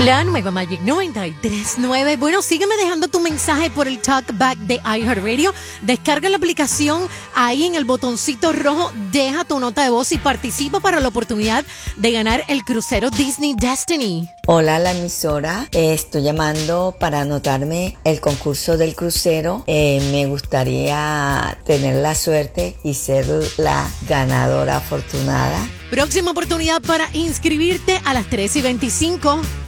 La nueva Magic 93.9. Bueno, sígueme dejando tu mensaje por el talkback de iHeartRadio. Descarga la aplicación, ahí en el botoncito rojo, deja tu nota de voz y participa para la oportunidad de ganar el crucero Disney Destiny. Hola, la emisora. Estoy llamando para anotarme el concurso del crucero. Me gustaría tener la suerte y ser la ganadora afortunada. Próxima oportunidad para inscribirte a las 3:25.